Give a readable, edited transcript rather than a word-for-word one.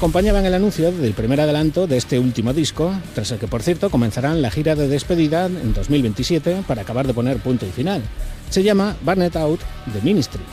acompañaban el anuncio del primer adelanto de este último disco, tras el que, por cierto, comenzarán la gira de despedida en 2027 para acabar de poner punto y final. Se llama Burn It Out The Ministry.